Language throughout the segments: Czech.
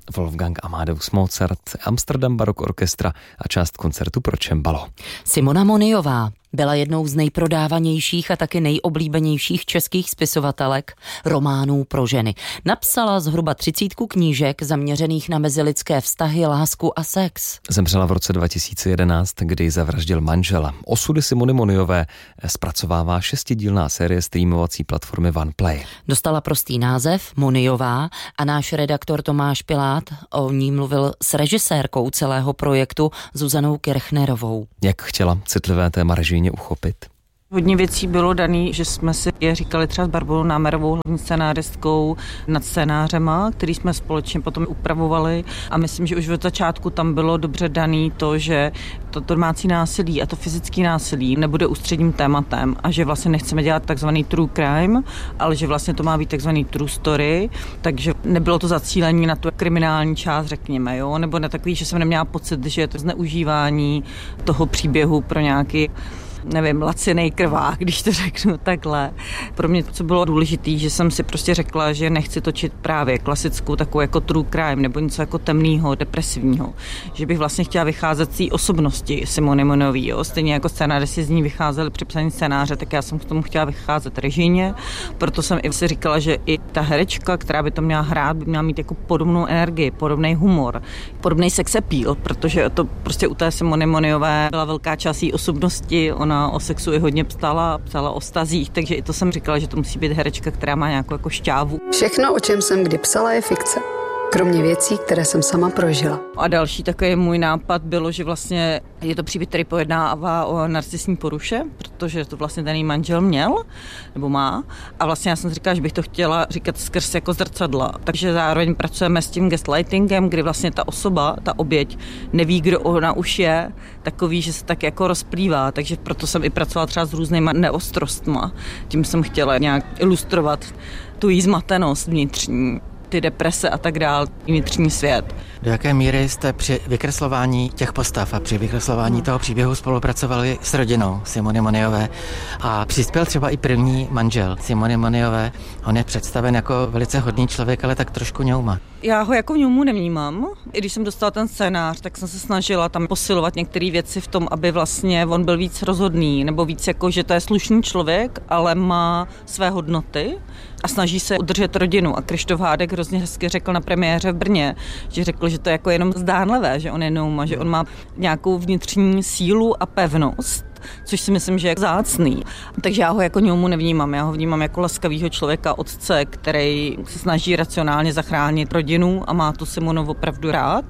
Wolfgang Amadeus Mozart, Amsterdam Baroque Orchestra a část koncertu pro cembalo. Simona Moniová byla jednou z nejprodávanějších a taky nejoblíbenějších českých spisovatelek románů pro ženy. Napsala zhruba 30 knížek zaměřených na mezilidské vztahy, lásku a sex. Zemřela v roce 2011, kdy zavraždil manžela. Osudy Simony Moniové zpracovává 6dílná série streamovací platformy OnePlay. Dostala prostý název Moniová a náš redaktor Tomáš Pilát o ní mluvil s režisérkou celého projektu Zuzanou Kirchnerovou. Jak chtěla citlivé téma režijně uchopit? Hodně věcí bylo daný, že jsme si je říkali třeba s Barborou Námerovou, hlavní scenáristkou, nad scénářema, který jsme společně potom upravovali, a myslím, že už od začátku tam bylo dobře daný to, že to domácí násilí a to fyzické násilí nebude ústředním tématem a že vlastně nechceme dělat takzvaný true crime, ale že vlastně to má být takzvaný true story, takže nebylo to zacílení na tu kriminální část, řekněme, jo, nebo na takový, že jsem neměla pocit, že je to zneužívání toho příběhu pro nějaký, nevím, lacinej krvák, když to řeknu takhle. Pro mě co bylo důležité, že jsem si prostě řekla, že nechci točit právě klasickou takovou jako true crime nebo něco jako temného, depresivního. Že bych vlastně chtěla vycházet z té osobnosti Simony Moniové. Stejně jako scénáři z ní vycházeli při psaní scénáře, tak já jsem k tomu chtěla vycházet režijně. Proto jsem i si říkala, že i ta herečka, která by to měla hrát, by měla mít jako podobnou energii, podobný humor, podobný sex appeal, protože to prostě u té Simony Moniové byla velká část její osobnosti. Ona o sexu i hodně psala o vztazích, takže i to jsem říkala, že to musí být herečka, která má nějakou jako šťávu. Všechno, o čem jsem kdy psala, je fikce. Kromě věcí, které jsem sama prožila. A další takový můj nápad bylo, že vlastně je to příběh, který pojednává o narcisní poruše, protože to vlastně ten manžel měl, nebo má. A vlastně já jsem si říkala, že bych to chtěla říkat skrz jako zrcadla. Takže zároveň pracujeme s tím gaslightingem, kdy vlastně ta osoba, ta oběť, neví, kdo ona už je, takový, že se tak jako rozplývá. Takže proto jsem i pracovala třeba s různýma neostrostma. Tím jsem chtěla nějak ilustrovat tu jí zmatenost vnitřní, ty deprese a tak dál, vnitřní svět. Do jaké míry jste při vykreslování těch postav a při vykreslování toho příběhu spolupracovali s rodinou Simony Moniové a přispěl třeba i první manžel Simony Moniové? On je představen jako velice hodný člověk, ale tak trošku ňouma. Já ho jako ňoumu nevnímám. I když jsem dostala ten scénář, tak jsem se snažila tam posilovat některé věci v tom, aby vlastně on byl víc rozhodný, nebo víc jako, že to je slušný člověk, ale má své hodnoty a snaží se udržet rodinu. A Krištof Hádek hrozně hezky řekl na premiéře v Brně, že řekl, že to je jako jenom zdánlivé, že on je ňouma, že on má nějakou vnitřní sílu a pevnost, což si myslím, že je vzácný. Takže já ho jako ňoumu nevnímám, já ho vnímám jako laskavýho člověka, otce, který se snaží racionálně zachránit rodinu a má tu Simonu opravdu rád.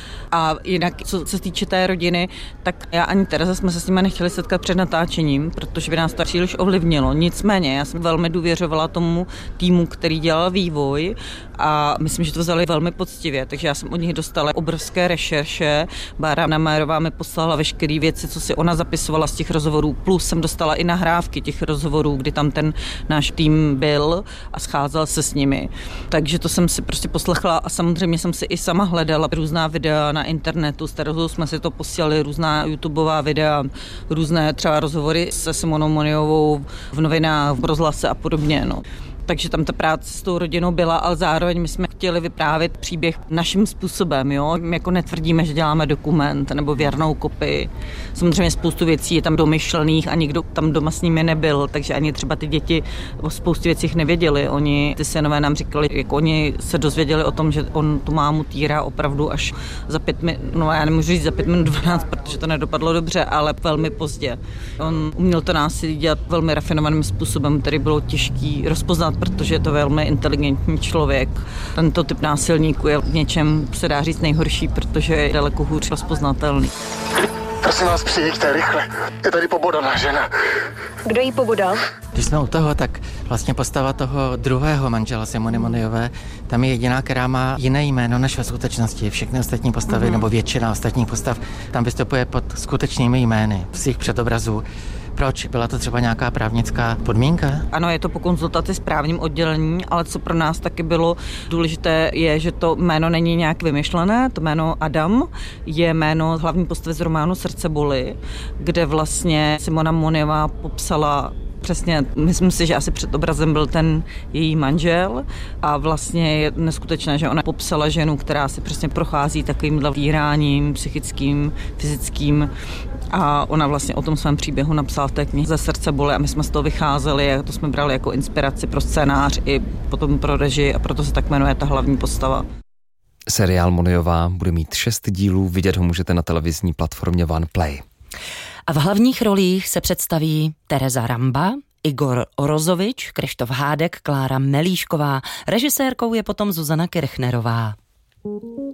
A jinak, co se týče té rodiny, tak já ani Tereza jsme se s nimi nechtěli setkat před natáčením, protože by nás to příliš ovlivnilo. Nicméně, já jsem velmi důvěřovala tomu týmu, který dělal vývoj, a myslím, že to vzali velmi poctivě, takže já jsem od nich dostala obrovské rešerše. Bára Namérová mi poslala veškeré věci, co si ona zapisovala z těch rozhovorů, plus jsem dostala i nahrávky těch rozhovorů, kdy tam ten náš tým byl a scházel se s nimi. Takže to jsem si prostě poslechla a samozřejmě jsem si i sama hledala různá videa na internetu, s Terezou jsme si to posílali, různá YouTubeová videa, různé třeba rozhovory se Simonou Moniovou v novinách, v rozhlase a podobně, no. Takže tam ta práce s tou rodinou byla, ale zároveň my jsme chtěli vyprávět příběh naším způsobem, jo? My jako netvrdíme, že děláme dokument nebo věrnou kopii. Samozřejmě spoustu věcí je tam domyšlených a nikdo tam doma s nimi nebyl, takže ani třeba ty děti o spoustu věcích nevěděli. Ty synové nám říkali, jak oni se dozvěděli o tom, že on tu mámu týrá opravdu až za 5 minut, no já nemůžu říct za 5 minut 12, protože to nedopadlo dobře, ale velmi pozdě. On uměl to násilí dělat velmi rafinovaným způsobem, který bylo těžký rozpoznat, protože je to velmi inteligentní člověk. Tento typ násilníků je v něčem, se dá říct, nejhorší, protože je daleko hůř rozpoznatelný. Prosím vás, přijeďte rychle. Je tady pobodaná žena. Kdo jí pobodal? Když jsme u toho, tak vlastně postava toho druhého manžela Simony Moniové, tam je jediná, která má jiné jméno než ve skutečnosti. Všechny ostatní postavy, nebo většina ostatních postav, tam vystupuje pod skutečnými jmény z jejich předobrazů. Proč? Byla to třeba nějaká právnická podmínka? Ano, je to po konzultaci s právním oddělení, ale co pro nás taky bylo důležité, je, že to jméno není nějak vymyšlené. To jméno Adam je jméno hlavní postavy z románu Srdce bolí, kde vlastně Simona Moniová popsala přesně, myslím si, že asi před obrazem byl ten její manžel a vlastně je neskutečné, že ona popsala ženu, která si přesně prochází takovýmhle týráním psychickým, fyzickým a ona vlastně o tom svém příběhu napsala v té knize Ze srdce bole a my jsme z toho vycházeli a to jsme brali jako inspiraci pro scénář i potom pro režii a proto se tak jmenuje ta hlavní postava. Seriál Moniová bude mít 6 dílů, vidět ho můžete na televizní platformě OnePlay. A v hlavních rolích se představí Tereza Ramba, Igor Orozovič, Krištof Hádek, Klára Melíšková. Režisérkou je potom Zuzana Kirchnerová.